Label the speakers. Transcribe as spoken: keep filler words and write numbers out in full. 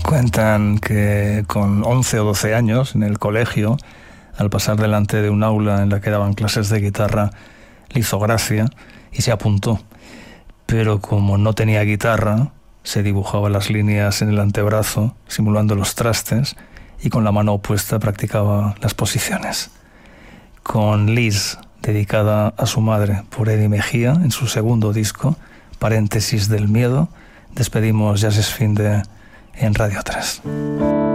Speaker 1: Cuentan que con once o doce años, en el colegio, al pasar delante de un aula en la que daban clases de guitarra, le hizo gracia y se apuntó. Pero como no tenía guitarra, se dibujaba las líneas en el antebrazo, simulando los trastes, y con la mano opuesta practicaba las posiciones. Con Liz, dedicada a su madre por Eddie Mejía, en su segundo disco, Paréntesis del miedo, despedimos Jazz es Fin de en Radio tres.